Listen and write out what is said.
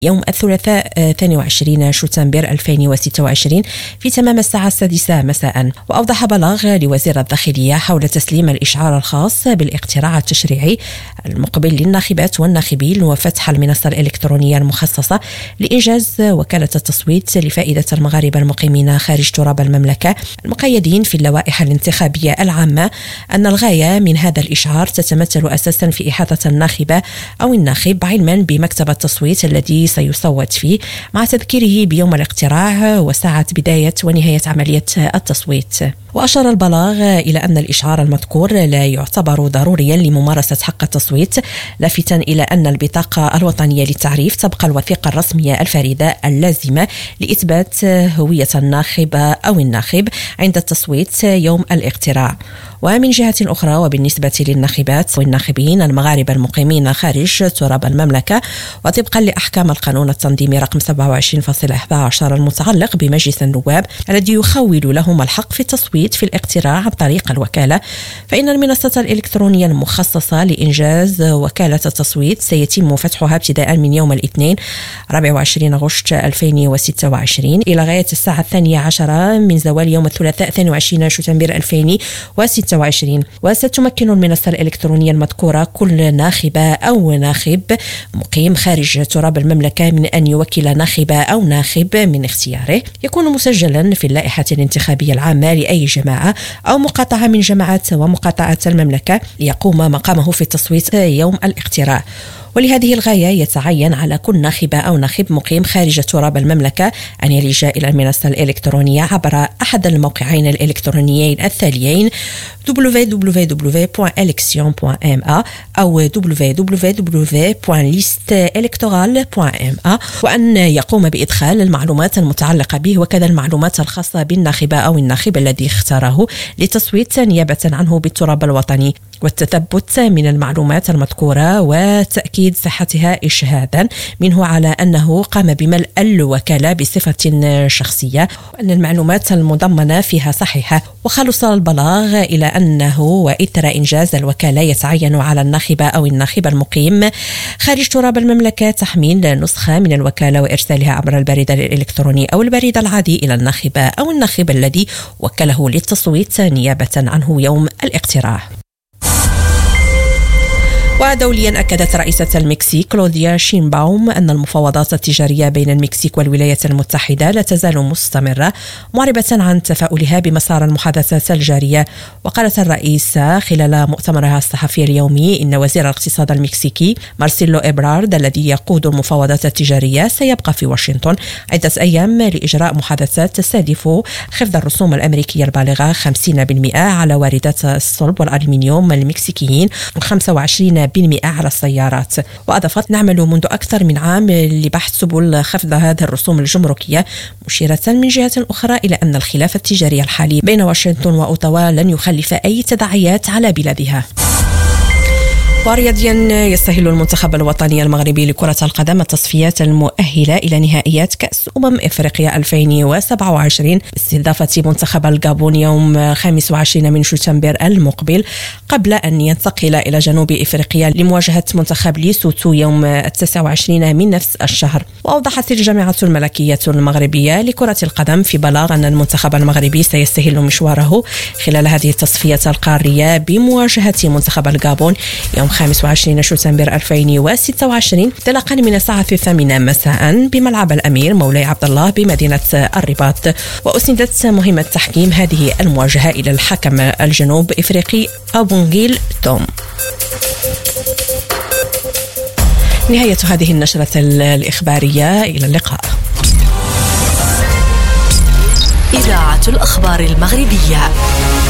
يوم الثلاثاء 22 شتنبر 2026 في تمام الساعة 6 مساء. وأوضح بلاغ لوزير الداخلية حول تسليم الإشعار الخاص بالاقتراع التشريعي المقبل للناخبات والناخبين وفتح المنصة الإلكترونية المخصصة لإنجاز وكالة التصويت لفائدة المغاربة المقيمين خارج تراب المملكة المقيدين في اللوائح الانتخابية العامة أن الغاية من هذا الإشعار تتمثل أساسا في إحاطة الناخبة أو الناخب علما بمكتب التصويت الذي سيصوت فيه، مع تذكيره بيوم الاقتراع وساعة بداية ونهاية عملية التصويت. وأشار البلاغ إلى أن الإشعار المذكور لا يعتبر ضروريا لممارسة حق التصويت، لافتا إلى أن البطاقة الوطنية للتعريف تبقى الوثيقة الرسمية الفريدة اللازمة لإثبات هوية الناخب أو الناخب عند التصويت يوم الاقتراع. ومن جهة أخرى، وبالنسبة للناخبات والناخبين المغاربة المقيمين خارج تراب المملكة، وطبقا لأحكام القانون التنظيمي رقم 27.11 المتعلق بمجلس النواب الذي يخول لهم الحق في التصويت في الاقتراع عن طريق الوكالة، فإن المنصة الإلكترونية المخصصة لإنجاز وكالة التصويت سيتم فتحها ابتداء من يوم الاثنين 24 أغسطس 2026 إلى غاية الساعة 12 من زوال يوم الثلاثاء 22 شتنبر 2026. وستمكن المنصة الإلكترونية المذكورة كل ناخبة أو ناخب مقيم خارج تراب المملكة من أن يوكل ناخبة أو ناخب من اختياره يكون مسجلا في اللائحة الانتخابية العامة لأي جماعة أو مقاطعة من جماعات ومقاطعات المملكة ليقوم مقامه في التصويت يوم الاقتراع. ولهذه الغاية يتعين على كل ناخبة أو ناخب مقيم خارج تراب المملكة أن يلجأ إلى المنصة الإلكترونية عبر أحد الموقعين الإلكترونيين التاليين www.election.ma أو www.listeelectorale.ma، وأن يقوم بإدخال المعلومات المتعلقة به وكذا المعلومات الخاصة بالناخبة أو الناخب الذي اختاره لتصويت نيابة عنه بالتراب الوطني، والتثبت من المعلومات المذكورة وتأكيد صحتها إشهادا منه على أنه قام بملء الوكالة بصفة شخصية وأن المعلومات المضمنة فيها صحيحة. وخلص البلاغ إلى أنه وإثر إنجاز الوكالة يتعين على الناخبة أو الناخب المقيم خارج تراب المملكة تحميل نسخة من الوكالة وإرسالها عبر البريد الإلكتروني أو البريد العادي إلى الناخبة أو الناخب الذي وكله للتصويت نيابة عنه يوم الاقتراع. ودوليا أكدت رئيسة المكسيك كلوديا شينباوم أن المفاوضات التجارية بين المكسيك والولايات المتحدة لا تزال مستمرة، معربة عن تفاؤلها بمسار المحادثات الجارية. وقالت الرئيسة خلال مؤتمرها الصحفي اليومي إن وزير الاقتصاد المكسيكي مارسيلو إبرارد الذي يقود المفاوضات التجارية سيبقى في واشنطن عدة أيام لإجراء محادثات تستهدف خفض الرسوم الأمريكية البالغة 50% على واردات الصلب والألمنيوم المكسيكيين و25% على السيارات. وأضافت: نعمل منذ أكثر من عام لبحث سبل خفض هذه الرسوم الجمركية، مشيرة من جهة أخرى إلى أن الخلاف التجاري الحالي بين واشنطن وأوتاوا لن يخلف أي تداعيات على بلادها. ورياضيا، يستهل المنتخب الوطني المغربي لكرة القدم التصفيات المؤهلة إلى نهائيات كأس إفريقيا 2027 باستضافة منتخب الغابون يوم 25 من شتنبر المقبل، قبل أن ينتقل إلى جنوب إفريقيا لمواجهة منتخب ليسوتو يوم 29 من نفس الشهر. وأوضحت الجامعة الملكية المغربية لكرة القدم في بلاغ أن المنتخب المغربي سيستهل مشواره خلال هذه التصفيات القارية بمواجهة منتخب الغابون يوم 25 شتنبر 2026 انطلاقا من الساعة 8 مساء بملعب الأمير مولاي عبد الله بمدينة الرباط. وأسندت مهمة تحكيم هذه المواجهة إلى الحكم الجنوب إفريقي أبونغيل توم. نهاية هذه النشرة الإخبارية، إلى اللقاء. إذاعة الأخبار المغربية.